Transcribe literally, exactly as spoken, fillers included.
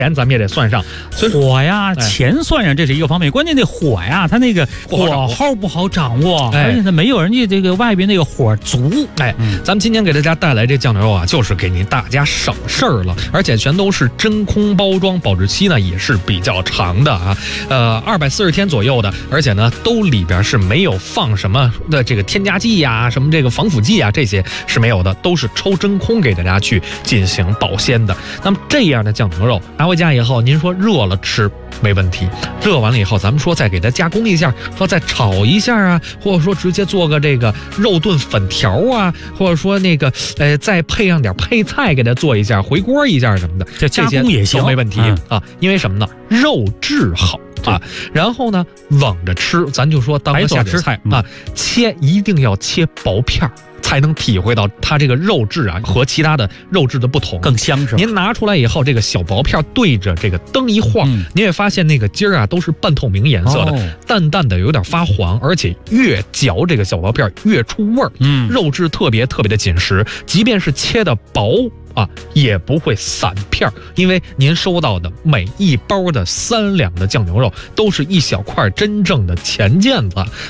钱咱们也得算上， 火呀、钱算上这是一个方面，关键那火呀，它那个火候不好掌握，而且它没有人家这个外边那个火足。 哎，咱们今天给大家带来这酱牛肉啊，就是给您大家省事儿了，而且全都是真空包装，保质期呢也是比较长的啊，呃，二百四十天左右的，而且呢都里边是没有放什么的这个添加剂呀、什么这个防腐剂啊，这些是没有的，都是抽真空给大家去进行保鲜的。那么这样的酱牛肉拿回家以后，您说热了吃没问题，热完了以后咱们说再给它加工一下，说再炒一下啊，或者说直接做个这个肉炖粉条啊，或者说那个呃再配上点配菜给它做一下，回锅一下什么的， 这加工也行没问题、嗯、啊，因为什么呢？肉质好啊，然后呢冷着吃，咱就说当个下酒菜啊，切一定要切薄片儿，才能体会到它这个肉质啊和其他的肉质的不同， 更香是吧？ 您拿出来以后，这个小薄片对着这个灯一晃，嗯、您会发现那个筋儿啊都是半透明颜色的，哦、淡淡的有点发黄，而且越嚼这个小薄片越出味儿，嗯，肉质特别特别的紧实，即便是切的薄啊，也不会散片，因为您收到的每一包的三两的酱牛肉都是一小块真正的钱腱子。